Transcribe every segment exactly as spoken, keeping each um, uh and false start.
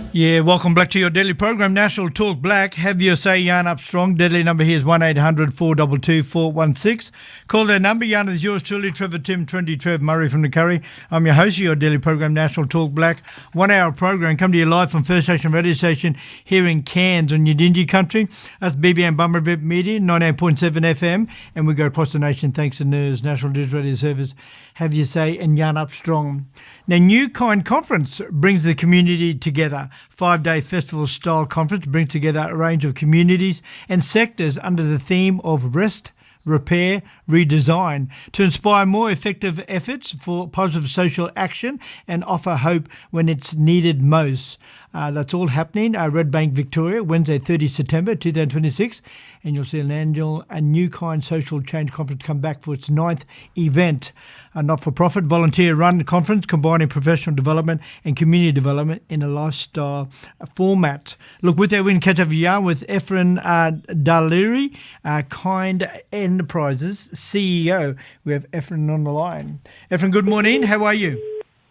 Yeah, welcome back to your daily program, National Talk Black. Have your say, Yarn Up Strong. Deadly number here is one eight hundred four two two four one six. Call that number. Yarn is yours truly, Trevor Tim, twenty Trev Murray from the Curry. I'm your host of your daily program, National Talk Black. One hour program. Come to you live from First Station Radio Station here in Cairns on Yidindi country. That's B B M Bummerbip Media, ninety-eight point seven F M. And we go across the nation thanks to N E R S, National Digital Radio Service. Have your say and Yarn Up Strong. Now, New Kind Conference brings the community together. Five-day festival-style conference brings together a range of communities and sectors under the theme of rest, repair, redesign to inspire more effective efforts for positive social action and offer hope when it's needed most. Uh, that's all happening at Red Bank, Victoria, Wednesday, thirtieth September twenty twenty-six. And you'll see an annual a New Kind Social Change Conference come back for its ninth event. A not-for-profit, volunteer-run conference combining professional development and community development in a lifestyle format. Look, with that, we can catch up here with Efren uh, Daliri, uh, Kind Enterprises C E O. We have Efren on the line. Efren, good morning. How are you?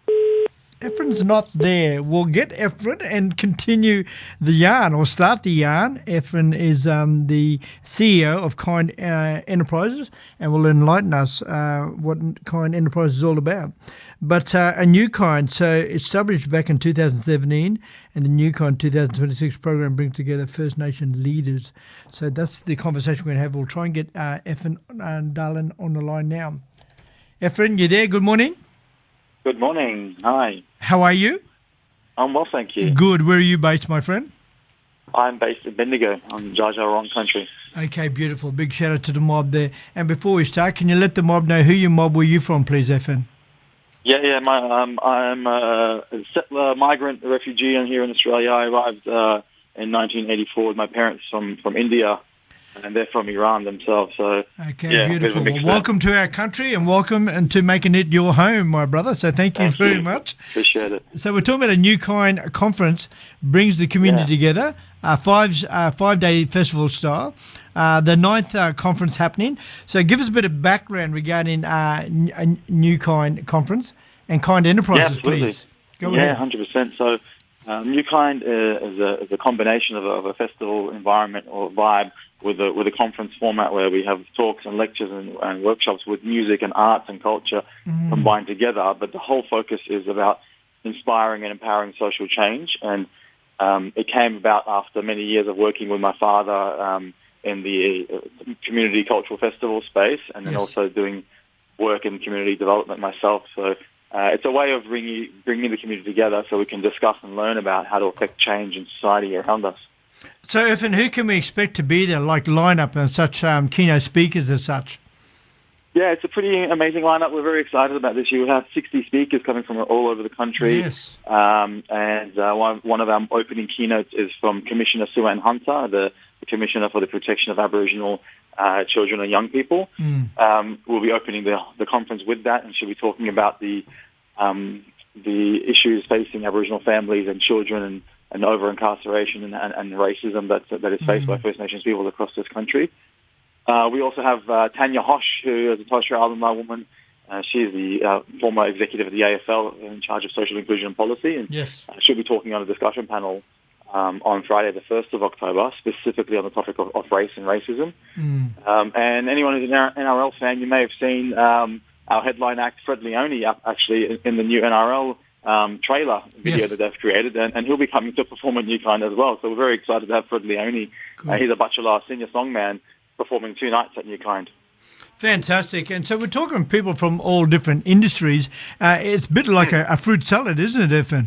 Efren's not there. We'll get Efren and continue the yarn or start the yarn. Efren is um, the C E O of Kind uh, Enterprises and will enlighten us uh, what Kind Enterprises is all about. But uh, a New Kind, so established back in two thousand seventeen, and the New Kind twenty twenty-six program brings together First Nation leaders. So that's the conversation we're going to have. We'll try and get uh, Efren and Darlin on the line now. Efren, you there? Good morning. Good morning. Hi. How are you? I'm well, thank you. Good. Where are you based, my friend? I'm based in Bendigo on Dja Dja Wurrung country. Okay, beautiful. Big shout out to the mob there. And before we start, can you let the mob know who your mob were you from, please, Efren? Yeah, yeah. My, um, I'm a settler, migrant, refugee in here in Australia. I arrived uh, in nineteen eighty-four with my parents from, from India, and they're from Iran themselves. So, okay, yeah, beautiful. Well, welcome to our country and welcome and to making it your home, my brother. So thank you thank very you. much. Appreciate it. So we're talking about a New Kind conference brings the community Yeah. together, uh, five uh, five day festival style. Uh, the ninth uh, conference happening. So give us a bit of background regarding uh, n- a New Kind conference and Kind Enterprises, yeah, please. Go yeah, ahead. one hundred percent. So um, New Kind uh, is, a, is a combination of a, of a festival environment or vibe with a with a conference format where we have talks and lectures and, and workshops with music and arts and culture Mm. combined together. But the whole focus is about inspiring and empowering social change. And um, it came about after many years of working with my father um, in the uh, community cultural festival space, and then Yes. also doing work in community development myself. So uh, it's a way of bringing bringing the community together so we can discuss and learn about how to affect change in society around us. So, Efren, who can we expect to be there, like lineup and such um, keynote speakers as such? Yeah, it's a pretty amazing lineup. We're very excited about this year. We have sixty speakers coming from all over the country. Yes. Um, and uh, one, one of our opening keynotes is from Commissioner Sue-Ann Hunter, the, the Commissioner for the Protection of Aboriginal uh, Children and Young People. Mm. Um, we'll be opening the, the conference with that, and she'll be talking about the um, the issues facing Aboriginal families and children and, and over-incarceration and, and, and racism that, that is faced Mm. by First Nations people across this country. Uh, we also have uh, Tanya Hosh, who is a Torres Strait Islander woman. Uh, she's the uh, former executive of the A F L in charge of social inclusion and policy. And Yes. uh, she'll be talking on a discussion panel um, on Friday, the first of October, specifically on the topic of, of race and racism. Mm. Um, and anyone who's an N R L fan, you may have seen um, our headline act, Fred Leone, up actually in, in the new N R L um, trailer video Yes. that they've created. And, and he'll be coming to perform at New Kind as well. So we're very excited to have Fred Leone. Cool. Uh, he's a Bachelor senior songman, performing two nights at New Kind. Fantastic. And so we're talking people from all different industries. Uh, it's a bit like a, a fruit salad, isn't it, Efren?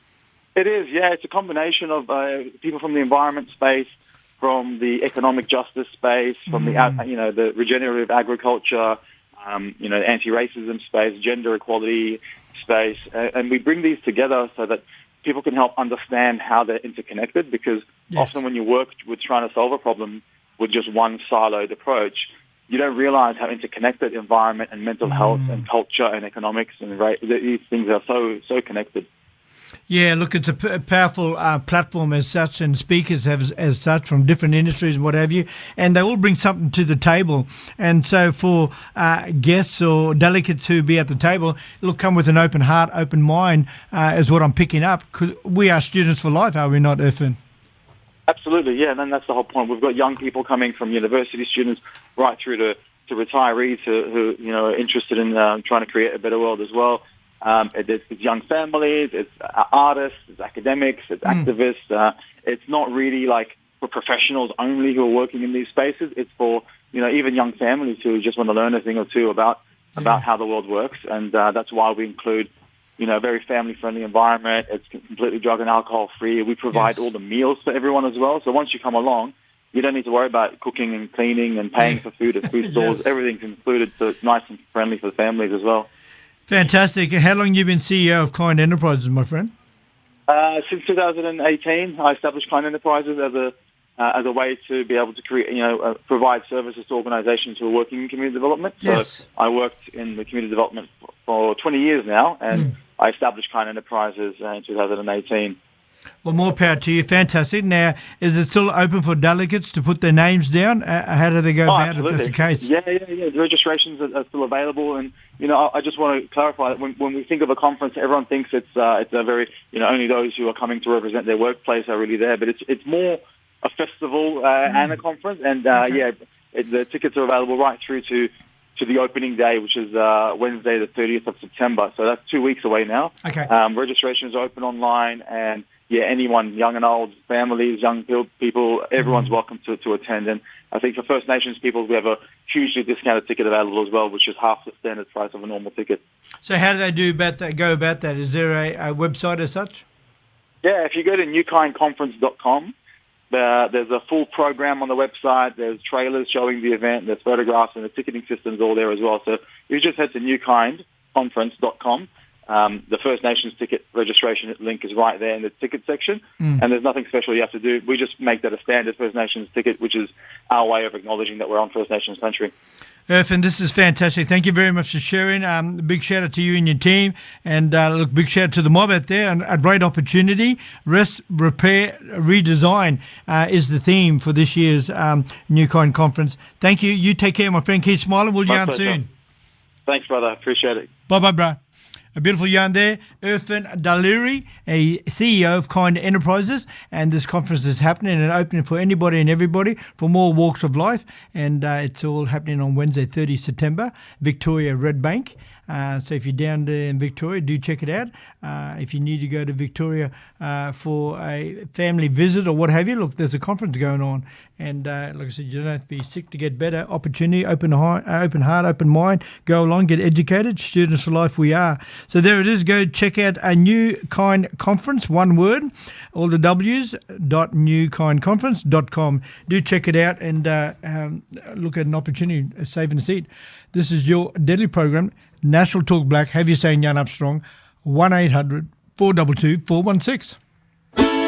It is, yeah. It's a combination of uh, people from the environment space, from the economic justice space, from Mm. the, you know, the regenerative agriculture, um, you know, the anti-racism space, gender equality space. Uh, and we bring these together so that people can help understand how they're interconnected, because Yes. often when you work with trying to solve a problem with just one siloed approach, you don't realize how interconnected environment and mental health Mm. and culture and economics and ra- these things are so so connected. Yeah, look, it's a, p- a powerful uh, platform as such, and speakers have as, as such from different industries and what have you, and they all bring something to the table. And so for uh, guests or delegates who be at the table, look, come with an open heart, open mind, uh, is what I'm picking up, because we are students for life, are we not, Irfan? Absolutely, yeah, and then that's the whole point. We've got young people coming from university students right through to, to retirees who, who, you know, are interested in uh, trying to create a better world as well. Um, it, it's, it's young families, it's uh, artists, it's academics, it's mm. activists. Uh, it's not really like for professionals only who are working in these spaces. It's for, you know, even young families who just want to learn a thing or two about yeah. about how the world works. And uh, that's why we include, you know, a very family-friendly environment. It's completely drug and alcohol-free. We provide yes. all the meals for everyone as well. So once you come along, you don't need to worry about cooking and cleaning and paying for food at food stores. Yes. Everything's included, so it's nice and friendly for the families as well. Fantastic. How long have you been C E O of Kind Enterprises, my friend? Uh, since two thousand eighteen, I established Kind Enterprises as a uh, as a way to be able to create, you know, uh, provide services to organisations who are working in community development. So yes. I worked in the community development for, for twenty years now, and mm. I established Kind Enterprises uh, in two thousand eighteen. Well, more power to you. Fantastic. Now, is it still open for delegates to put their names down? Uh, how do they go oh, about absolutely. it if that's the case? Yeah, yeah, yeah. The registrations are, are still available. And, you know, I, I just want to clarify that when, when we think of a conference, everyone thinks it's uh, it's a very, you know, only those who are coming to represent their workplace are really there. But it's it's more a festival uh, mm. and a conference. And, uh, okay. yeah, it, the tickets are available right through to, to the opening day, which is uh, Wednesday, the thirtieth of September. So that's two weeks away now. Okay. Um, registrations are open online, and yeah, anyone, young and old, families, young people, everyone's mm. welcome to, to attend. And I think for First Nations people, we have a hugely discounted ticket available as well, which is half the standard price of a normal ticket. So how do they do about that, go about that? Is there a, a website as such? Yeah, if you go to new kind conference dot com, uh, there's a full program on the website. There's trailers showing the event. There's photographs, and the ticketing system's all there as well. So you just head to new kind conference dot com. Um, the First Nations ticket registration link is right there in the ticket section, mm. and there's nothing special you have to do. We just make that a standard First Nations ticket, which is our way of acknowledging that we're on First Nations country. Irfan, this is fantastic. Thank you very much for sharing. Um, big shout out to you and your team, and uh, look, big shout out to the mob out there. And a great opportunity. Rest, repair, redesign uh, is the theme for this year's um, New Kind Conference. Thank you. You take care, my friend. Keep smiling. We'll yarn soon. Thanks, brother. Appreciate it. Bye, bye, bro. A beautiful yarn there. Irfan Daliri, a C E O of Kind Enterprises, and this conference is happening and opening for anybody and everybody from all walks of life, and uh, it's all happening on Wednesday, the thirtieth of September, Victoria Red Bank. Uh, so if you're down there in Victoria, do check it out. Uh, if you need to go to Victoria uh, for a family visit or what have you, look, there's a conference going on. And uh, like I said, you don't have to be sick to get better. Opportunity, open heart, open heart, open mind. Go along, get educated. Students for life we are. So there it is. Go check out a New Kind Conference, one word, all the W's, dot new kind conference dot com. Do check it out and uh, um, look at an opportunity, saving a seat. This is your Deadly Program, National Talk Black. Have you saying Jan Armstrong, one eight hundred four two two four one six.